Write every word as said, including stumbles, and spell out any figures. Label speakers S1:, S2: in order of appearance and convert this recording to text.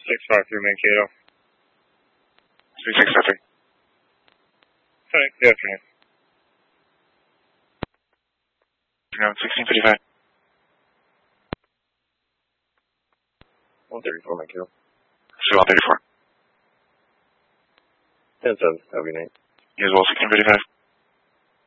S1: six five three Mankato.
S2: three six five three.
S1: Hi, good afternoon.
S2: Afternoon, sixteen fifty-five.
S1: one thirty-four Mankato.
S2: Still one thirty-four.
S1: ten seven, have a good night.
S2: You as well, sixteen fifty-five.